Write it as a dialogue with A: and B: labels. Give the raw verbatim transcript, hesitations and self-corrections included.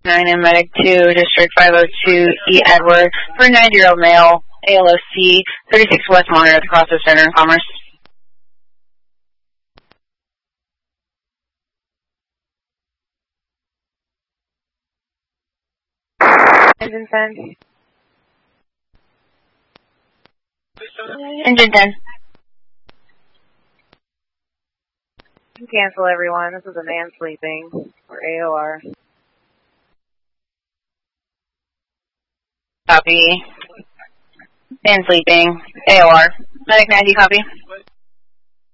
A: nine and Medic two, District five oh two, E. Edward, for a ninety-year-old male, A L O C, thirty-six West Monitor at the Crossroads Center in Commerce. Engine ten. Engine ten.
B: Cancel everyone. This is a man sleeping for A O R.
A: Copy. Man sleeping. A O R. Medic ninety, copy.